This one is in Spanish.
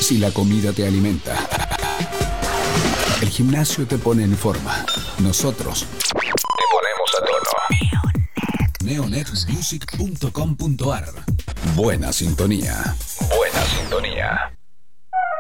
Si la comida te alimenta, el gimnasio te pone en forma, nosotros te ponemos a tono. Neonetmusic.com.ar. Buena sintonía. Buena sintonía.